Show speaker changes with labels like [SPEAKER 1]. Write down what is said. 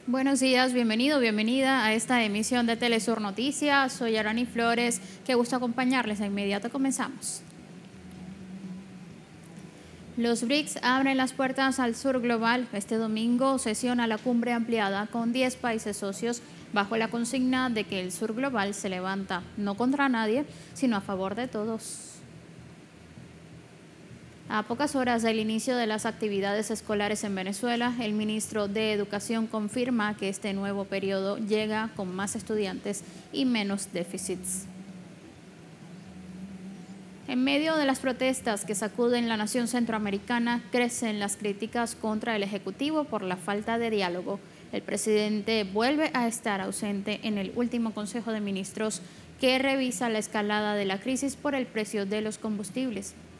[SPEAKER 1] Buenos días, bienvenido, bienvenida a esta emisión de Telesur Noticias. Soy Arani Flores, qué gusto acompañarles. De inmediato comenzamos. Los BRICS abren las puertas al sur global. Este domingo sesiona la cumbre ampliada con 10 países socios bajo la consigna de que el sur global se levanta no contra nadie, sino a favor de todos. A pocas horas del inicio de las actividades escolares en Venezuela, el ministro de Educación confirma que este nuevo periodo llega con más estudiantes y menos déficits. En medio de las protestas que sacuden la nación centroamericana, crecen las críticas contra el Ejecutivo por la falta de diálogo. El presidente vuelve a estar ausente en el último Consejo de Ministros que revisa la escalada de la crisis por el precio de los combustibles.